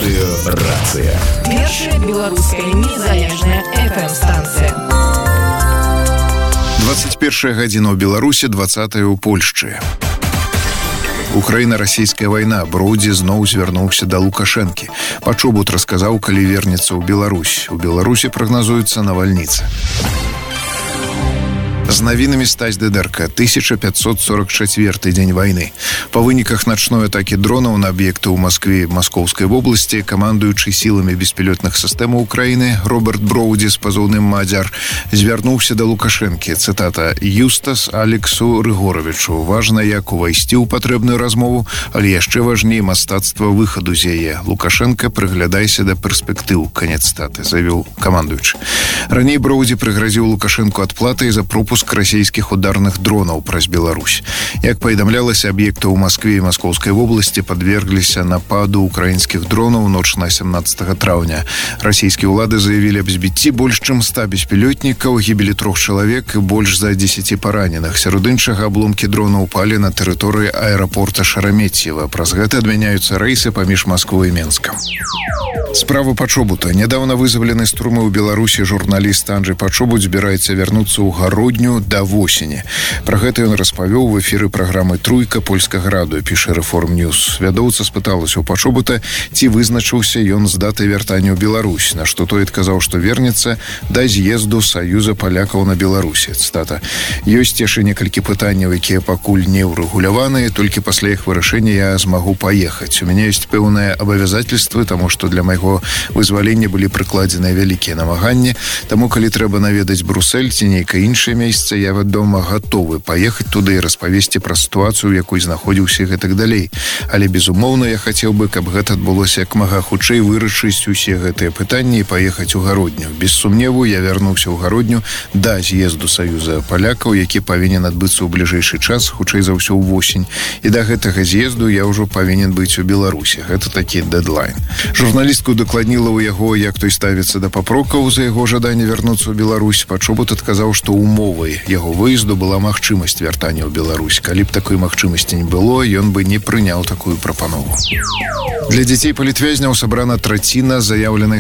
Радыёрацыя. Першая беларуская незалежная FM-станцыя. 21 гадзіна ў Беларусі, 20 ў Польшчы. Украіна-расійская вайна. Броўдзі зноў звярнуўся да Лукашэнкі. Пачобут расказаў, калі вернецца ў Беларусь. У Беларусі прагназуецца навальніца. З навінамі Стась Дыдэрка. 1544 дзень вайны. Па выніках начной атакі дронаў на аб'екты ў Маскве і Маскоўскай вобласці камандуючы сіламі беспілётных сістэмаў Украіны Роберт Броўдзі з пазыўным «Мадзяр» звярнуўся да Лукашэнкі. Цытата: «Юстас Алексу Рыгоровичу. Важна, як увайсці ў патрэбную размову, але яшчэ важней мастацтва выхаду з яе. Лукашенко, прыглядайся да перспектыў». Канец цытаты, заявіў камандуючы. Раней Броўдзі прыгразіў Лукашэнку адплатай за пропуск расійскіх ударных дронаў праз Беларусь. Як паведамлялася, аб'екты ў Маскве і Маскоўскай вобласці падвергліся нападу украінскіх дронаў ноч на 17 траўня. Расійскія ўлады заявілі аб збіцці больш чым 100 беспілётнікаў, гібелі 3 чалавек і больш за 10 параненых. Сярод іншага, абломкі дрона ўпалі на тэрыторыі аэрапорта Шараметьева. Праз гэта адмяняюцца рэйсы паміж Масквой і Менскам. Справа Пачобута. Нядаўна вызвалены з турмы ў Беларусі журналіст Анджэй Пачобут збіраецца вярнуцца ў Гародню да восені. Пра гэта ён распавёў в эфіры праграмы «Труйка» польскага радыё, піша Рэформ Ньюс. Вядоўца спыталася ў Пачобута, ці вызначыўся ён з датай вяртання ў Беларусь, на што той адказаў, што вернецца да з'езду Саюза палякаў на Беларусі. Цытата: «Ёсць яшчэ некалькі пытанняў, якія пакуль не ўрэгуляваныя, толькі пасля іх вырашэння я змагу паехаць. У мяне ёсць пэўныя абавязательствы, таму што для майго вызвалення былі прыкладзеныя вялікія намаганні, таму калі трэба наведаць Брусэль ці нейкае іншае месца, я, вядома, гатовы паехаць туды і распавесці пра сітуацыю, у якой знаходзіўся і гэтак далей. Але, безумоўна, я хацеў бы, каб гэта адбылося як мага хутчэй, вырашыць усе гэтыя пытанні і паехаць у Гародню. Без сумневу, я вярнуўся ў Гародню да з'езду Саюза палякаў, які павінен адбыцца ў бліжэйшы час, хутчэй за ўсё ўвосень. І да гэтага з'езду я ўжо павінен быць у Беларусі. Гэта такі дэдлайн». Журналістку дакладніла ў яго, як той ставіцца да папрокаў за яго жаданне вярнуцца ў Беларусь. Пачобут адказаў, што умовай яго выезду была магчымасць вяртання ў Беларусь. Калі б такой магчымасці не было, ён бы не прыняў такую прапанову. Для дзяцей палітвязняў сабрана траціна заяўленай